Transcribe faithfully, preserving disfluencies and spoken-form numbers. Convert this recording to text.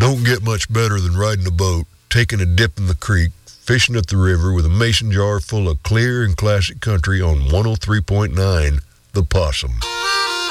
Don't get much better than riding a boat, taking a dip in the creek, fishing at the river with a mason jar full of clear and classic country on one oh three point nine, The Possum.